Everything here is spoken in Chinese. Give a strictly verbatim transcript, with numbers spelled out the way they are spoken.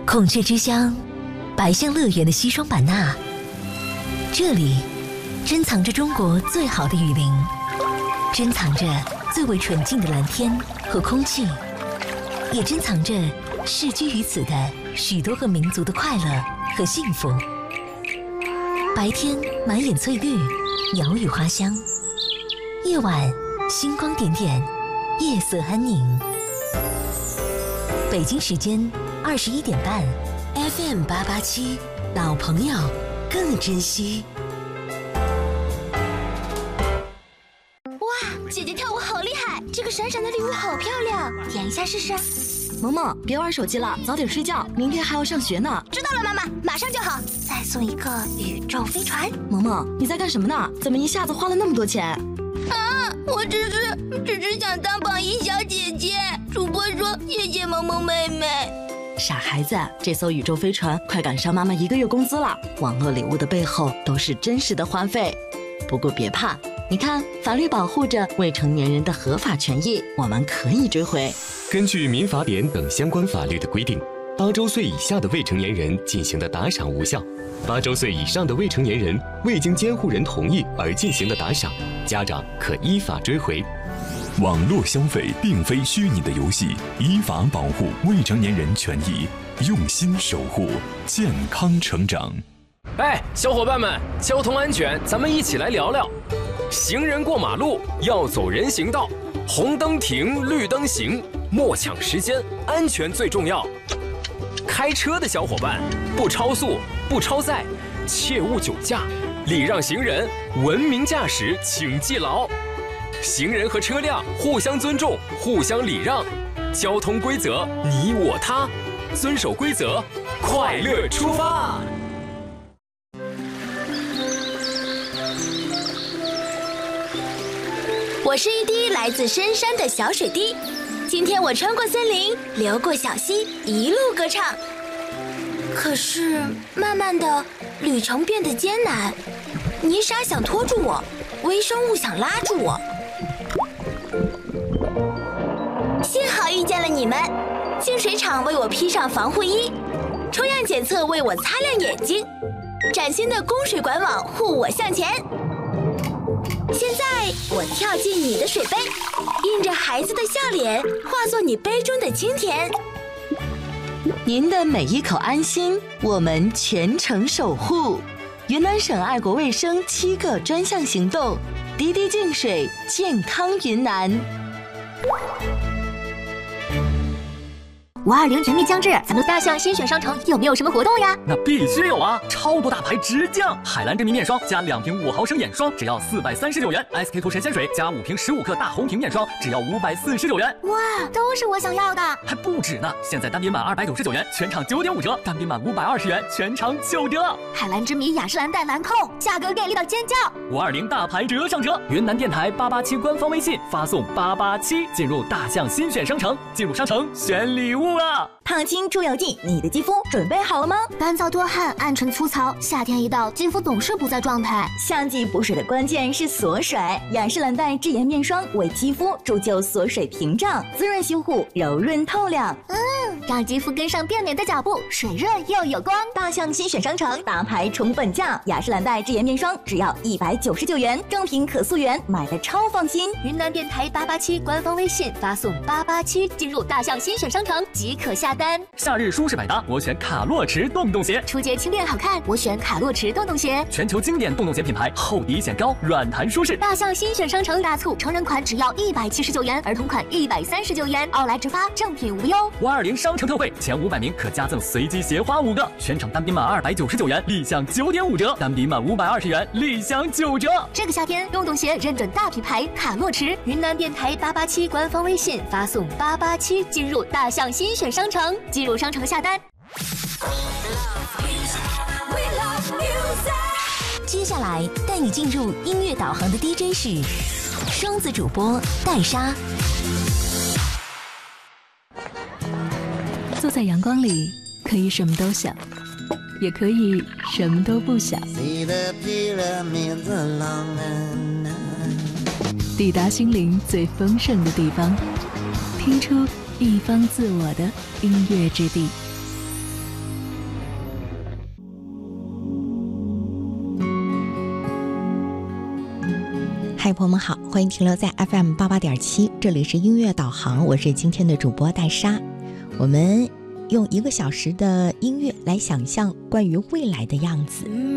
孔雀之乡，白象乐园的西双版纳，这里珍藏着中国最好的雨林，珍藏着最为纯净的蓝天和空气，也珍藏着世居于此的许多个民族的快乐和幸福。白天满眼翠绿，鸟语花香；夜晚星光点点，夜色安宁。北京时间二十一点半 ，F M 八八七，老朋友更珍惜。 哇，姐姐跳舞好厉害！这个闪闪的礼物好漂亮，点一下试试。 萌萌，别玩手机了，早点睡觉，明天还要上学呢。 知道了，妈妈，马上就好。再送一个宇宙飞船。 萌萌，你在干什么呢？怎么一下子花了那么多钱？ 啊，我只是只是想当榜一小姐姐。主播说谢谢萌萌妹妹。 傻孩子，这艘宇宙飞船快赶上妈妈一个月工资了。网络礼物的背后都是真实的花费。不过别怕，你看，法律保护着未成年人的合法权益，我们可以追回。 根据民法典等相关法律的规定，八周岁以下的未成年人进行的打赏无效；八周岁以上的未成年人未经监护人同意而进行的打赏，家长可依法追回。 网络消费并非虚拟的游戏，依法保护未成年人权益，用心守护健康成长。 哎，小伙伴们，交通安全，咱们一起来聊聊。行人过马路要走人行道，红灯停，绿灯行，莫抢时间，安全最重要。开车的小伙伴，不超速，不超载，切勿酒驾，礼让行人，文明驾驶，请记牢。行人和车辆互相尊重，互相礼让，交通规则你我他，遵守规则，快乐出发。 我是一滴来自深山的小水滴，今天我穿过森林，流过小溪，一路歌唱。可是慢慢的，旅程变得艰难，泥沙想拖住我，微生物想拉住我。幸好遇见了你们，净水厂为我披上防护衣，抽样检测为我擦亮眼睛，崭新的供水管网护我向前。现在我跳进你的水杯，印着孩子的笑脸，化作你杯中的清甜。 您的每一口安心，我们全程守护。云南省爱国卫生七个专项行动，滴滴净水，健康云南。 五二零甜蜜将至，咱们大象新选商城有没有什么活动呀？ 那必须有啊！超多大牌直降，海蓝珍妮面霜加两瓶五毫升眼霜，只要四百三十九元 ；S K two 神仙水加五瓶十五克大红瓶面霜，只要五百四十九元。 哇，都是我想要的！ 还不止呢！现在单品满二百九十九元，全场九点五折；单品满五百二十元，全场九折。 海蓝之谜雅诗兰黛兰蔻，价格给力到尖叫！ 五二零大牌折上折，云南电台八八七官方微信发送八八七进入大象新选商城，进入商城选礼物了。 烫青出油剂，你的肌肤准备好了吗？ 干燥多汗，暗沉粗糙，夏天一到，肌肤总是不在状态。 夏季补水的关键是锁水，雅诗兰黛智妍面霜为肌肤铸就锁水屏障，滋润修护，柔润透亮。 嗯，让肌肤跟上变美的脚步，水润又有光。 大象新选商城大牌宠本价，雅诗兰黛智妍面霜只要一百九十九元，正品可溯源，买的超放心。 云南电台八八七官方微信发送八八七进入大象新选商城即可下单。 夏日舒适百搭，我选卡洛驰洞洞鞋。 初阶轻便好看，我选卡洛驰洞洞鞋。 全球经典洞洞鞋品牌，厚底显高，软弹舒适。 大象新选商城大促，成人款只要一百七十九元，儿童款一百三十九元，奥莱直发，正品无忧。 五二零商城特惠，前五百名可加赠随机鞋花五个，全场单品满二百九十九元，立享九点五折；单品满五百二十元，立享九折。 这个夏天，洞洞鞋认准大品牌卡洛驰。云南电台八八七官方微信发送八八七进入大象新选商城。进入商城下单。 接下来带你进入音乐导航的 D J 是双子主播戴莎。 坐在阳光里，可以什么都想，也可以什么都不想。抵达心灵最丰盛的地方，听出一方自我的音乐之地。 嗨，朋友们好，欢迎停留在 F M 八八点七，这里是音乐导航，我是今天的主播戴莎。我们用一个小时的音乐来想象关于未来的样子。